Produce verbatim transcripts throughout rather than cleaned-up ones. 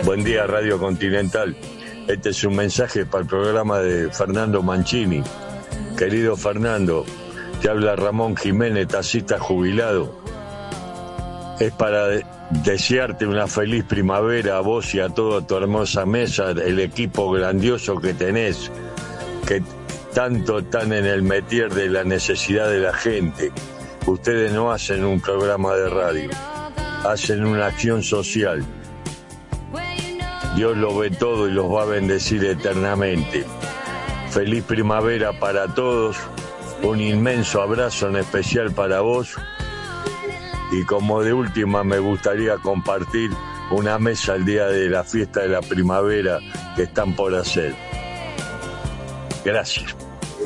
Buen día, Radio Continental. Este es un mensaje para el programa de Fernando Mancini. Querido Fernando, te habla Ramón Jiménez, taxista jubilado. Es para de- desearte una feliz primavera a vos y a toda tu hermosa mesa, el equipo grandioso que tenés, que tanto están en el métier de la necesidad de la gente. Ustedes no hacen un programa de radio, hacen una acción social. Dios lo ve todo y los va a bendecir eternamente. Feliz primavera para todos, un inmenso abrazo en especial para vos. Y como de última me gustaría compartir una mesa el día de la fiesta de la primavera que están por hacer. Gracias.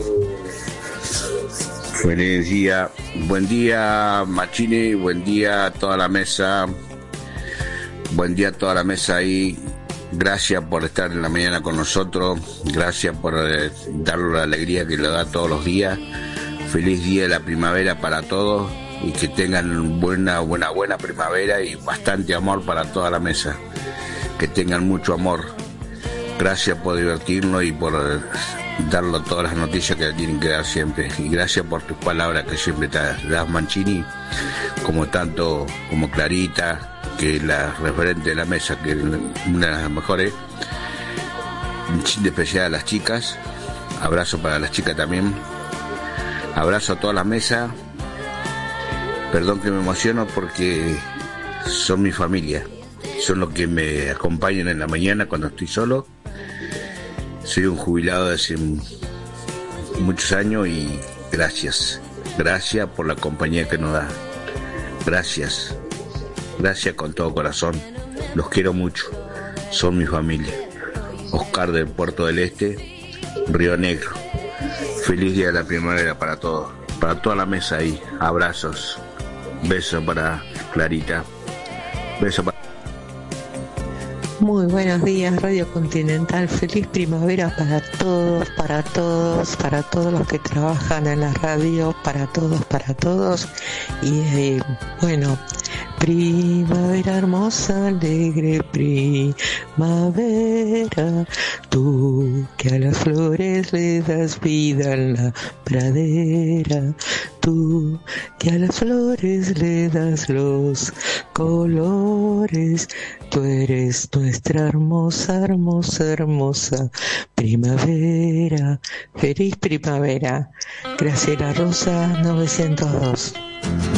Feliz día, buen día Machini, buen día a toda la mesa, buen día a toda la mesa ahí, gracias por estar en la mañana con nosotros, gracias por eh, darle la alegría que le da todos los días, feliz día de la primavera para todos y que tengan buena, buena, buena primavera y bastante amor para toda la mesa, que tengan mucho amor, gracias por divertirnos y por eh, darle todas las noticias que tienen que dar siempre. Y gracias por tus palabras que siempre te das, Mancini, como tanto como Clarita, que es la referente de la mesa, que es una de las mejores. Un chiste especial a las chicas. Abrazo para las chicas también. Abrazo a toda la mesa. Perdón que me emociono porque son mi familia. Son los que me acompañan en la mañana cuando estoy solo. Soy un jubilado de hace muchos años y gracias, gracias por la compañía que nos da, gracias, gracias con todo corazón, los quiero mucho, son mi familia. Oscar del Puerto del Este, Río Negro, feliz día de la primavera para todos, para toda la mesa ahí, abrazos, besos para Clarita, besos para... Muy buenos días, Radio Continental. Feliz primavera para todos, para todos, para todos los que trabajan en la radio, para todos, para todos. Y eh, bueno, primavera hermosa, alegre primavera, tú que a las flores le das vida en la pradera, tú que a las flores le das los colores, tú eres nuestra hermosa, hermosa, hermosa primavera. Feliz primavera. Graciela Rosa, novecientos dos.